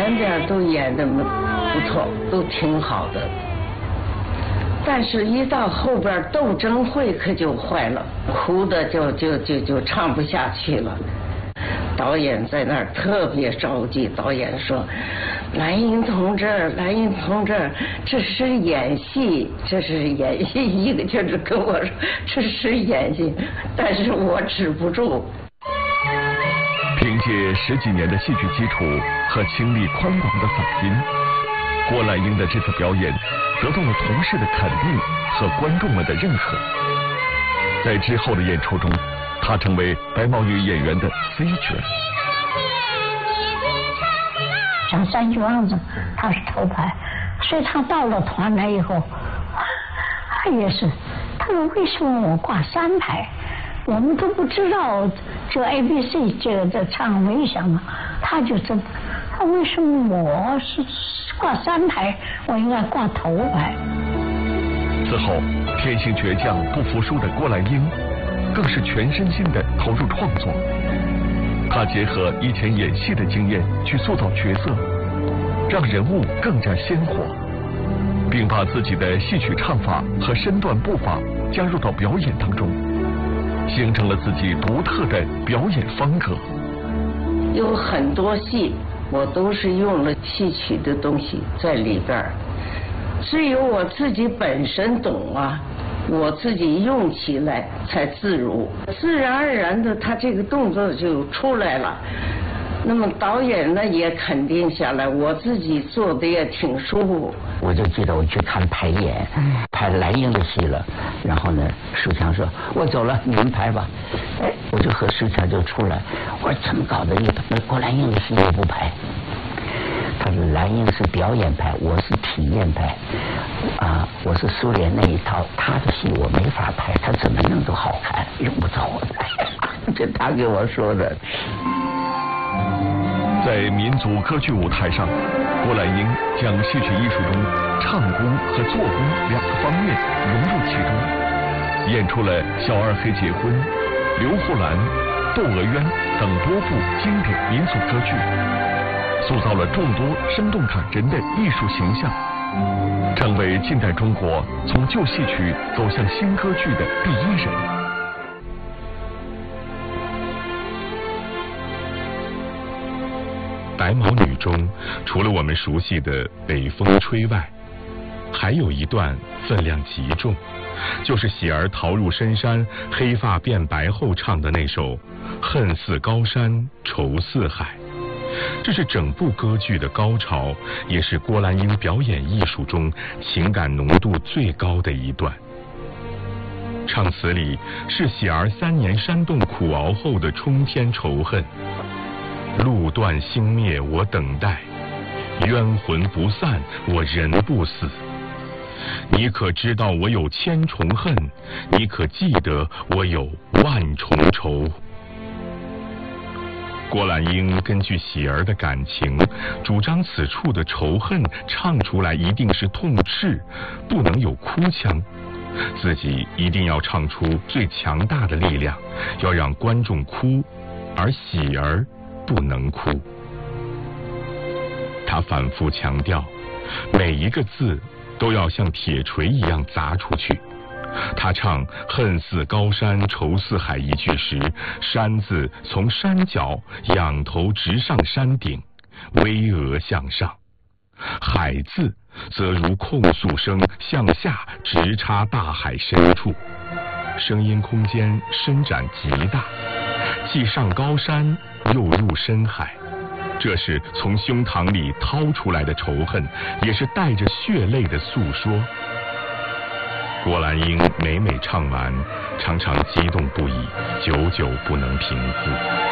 前边都演得不错，都挺好的。但是，一到后边斗争会可就坏了，哭的就唱不下去了。导演在那儿特别着急，导演说：“蓝英同志，蓝英同志，这是演戏，这是演戏。”一个劲儿跟我说：“这是演戏。”但是我止不住。 凭借10几年的戏剧基础和清丽宽广的嗓音，郭兰英的这次表演得到了同事的肯定和观众们的认可。在之后的演出中，她成为白毛女演员的 C 角。 像三句王子，他是头牌，所以他到了团来以后，他也是，他说为什么我挂3排？我们都不知道这 ABC 这唱为什么，他就这么，他为什么我是挂3排，我应该挂头牌？ 此后，天性倔强不服输的郭兰英，更是全身心地投入创作。她结合以前演戏的经验去塑造角色，让人物更加鲜活，并把自己的戏曲唱法和身段步伐加入到表演当中，形成了自己独特的表演风格。 有很多戏我都是用了戏曲的东西在里边，只有我自己本身懂啊，我自己用起来才自如，自然而然的他这个动作就出来了。那么导演呢也肯定下来，我自己做的也挺舒服。 我就记得我去看排演，排蓝英的戏了，然后呢，书强说：“我走了，你们排吧。”哎，我就和书强就出来，我说怎么搞的？那郭兰英的戏也不排？他说蓝英是表演派，我是体验派，我是苏联那一套，他的戏我没法拍，他怎么弄都好看，用不着我拍。这他给我说的。 在民族歌剧舞台上，郭兰英将戏曲艺术中唱功和做工2个方面融入其中，演出了《小二黑结婚》、《刘胡兰》、《窦娥冤》等多部经典民俗歌剧，塑造了众多生动感人的艺术形象，成为近代中国从旧戏曲走向新歌剧的第一人。 白毛女中，除了我们熟悉的北风吹外，还有一段分量极重，就是喜儿逃入深山，黑发变白后唱的那首《恨似高山愁似海》。这是整部歌剧的高潮，也是郭兰英表演艺术中情感浓度最高的一段。唱词里是喜儿3年山洞苦熬后的冲天仇恨。路断星灭我等待，冤魂不散我人不死。你可知道我有千重恨？你可记得我有万重仇？郭兰英根据喜儿的感情，主张此处的仇恨唱出来一定是痛斥，不能有哭腔，自己一定要唱出最强大的力量，要让观众哭，而喜儿不能哭。他反复强调，每一个字都要像铁锤一样砸出去。他唱恨似高山愁似海一句时，山字从山脚仰头直上山顶，巍峨向上；海字则如控诉声向下直插大海深处，声音空间伸展极大，既上高山又入深海。这是从胸膛里掏出来的仇恨，也是带着血泪的诉说。郭兰英每唱完，常常激动不已，久久不能平复。